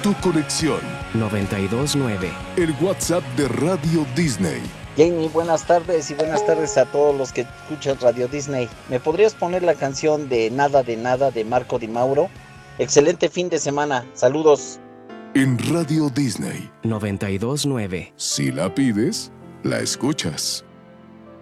tu conexión. 92.9. El WhatsApp de Radio Disney. Jamie, buenas tardes y buenas tardes a todos los que escuchan Radio Disney. ¿Me podrías poner la canción de Nada de Marco Di Mauro? Excelente fin de semana. Saludos. En Radio Disney. 92.9. Si la pides, la escuchas.